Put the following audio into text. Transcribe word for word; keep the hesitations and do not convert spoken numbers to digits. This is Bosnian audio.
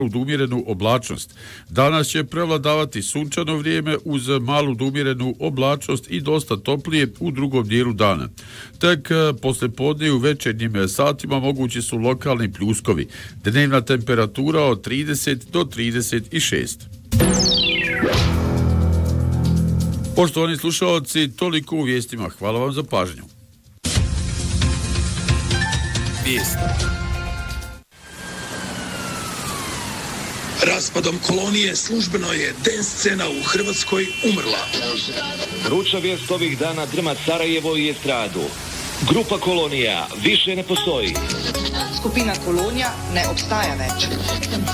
umjerenu oblačnost. Danas će prevladavati sunčano vrijeme uz malu umjerenu oblačnost i dosta toplije u drugom dijelu dana. Tek poslijepodne u večernjim satima mogući su lokalni pljuskovi. Dnevna temperatura od trideset do trideset šest. Poštovani slušalci, toliko u vijestima. Hvala vam za pažnju. Vijest. Raspadom kolonije službeno je dance scena u Hrvatskoj umrla. Vruća vijest ovih dana drma Sarajevo i estradu. Grupa Kolonija više ne postoji. Skupina Kolonija ne obstaja več.